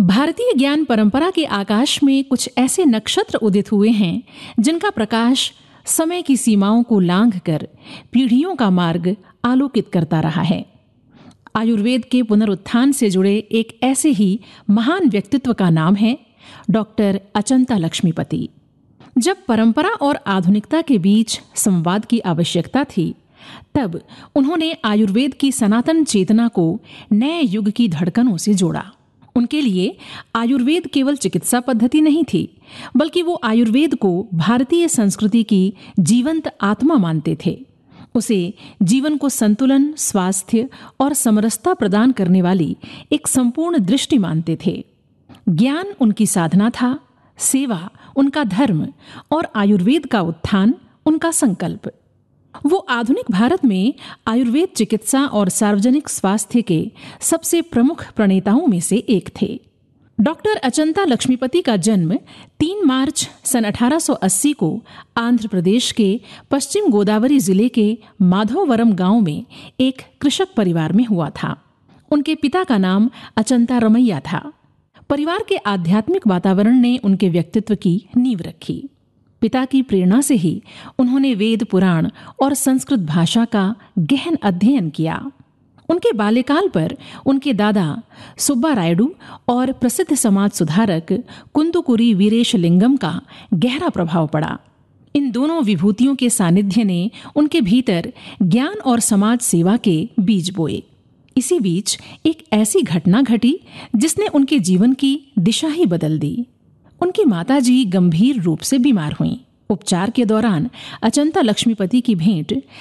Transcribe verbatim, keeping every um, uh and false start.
भारतीय ज्ञान परंपरा के आकाश में कुछ ऐसे नक्षत्र उदित हुए हैं जिनका प्रकाश समय की सीमाओं को लांघकर पीढ़ियों का मार्ग आलोकित करता रहा है। आयुर्वेद के पुनरुत्थान से जुड़े एक ऐसे ही महान व्यक्तित्व का नाम है डॉक्टर अचंता लक्ष्मीपति। जब परंपरा और आधुनिकता के बीच संवाद की आवश्यकता थी, तब उन्होंने आयुर्वेद की सनातन चेतना को नए युग की धड़कनों से जोड़ा। उनके लिए आयुर्वेद केवल चिकित्सा पद्धति नहीं थी, बल्कि वो आयुर्वेद को भारतीय संस्कृति की जीवंत आत्मा मानते थे। उसे जीवन को संतुलन, स्वास्थ्य और समरसता प्रदान करने वाली एक संपूर्ण दृष्टि मानते थे। ज्ञान उनकी साधना था, सेवा उनका धर्म और आयुर्वेद का उत्थान उनका संकल्प। वो आधुनिक भारत में आयुर्वेद चिकित्सा और सार्वजनिक स्वास्थ्य के सबसे प्रमुख प्रणेताओं में से एक थे। डॉक्टर अचंता लक्ष्मीपति का जन्म तीन मार्च सन अठारह सौ अस्सी को आंध्र प्रदेश के पश्चिम गोदावरी जिले के माधववरम गांव में एक कृषक परिवार में हुआ था। उनके पिता का नाम अचंता रमैया था। परिवार के आध्यात्मिक वातावरण ने उनके व्यक्तित्व की नींव रखी। पिता की प्रेरणा से ही उन्होंने वेद, पुराण और संस्कृत भाषा का गहन अध्ययन किया। उनके बाल्यकाल पर उनके दादा सुब्बा रायडू और प्रसिद्ध समाज सुधारक कुंदुकुरी वीरेशलिंगम का गहरा प्रभाव पड़ा। इन दोनों विभूतियों के सानिध्य ने उनके भीतर ज्ञान और समाज सेवा के बीज बोए। इसी बीच एक ऐसी घटना घटी जिसने उनके जीवन की दिशा ही बदल दी। उनकी माताजी गंभीर रूप से बीमार हुईं। उपचार के दौरान अचंता लक्ष्मीपति की भेंट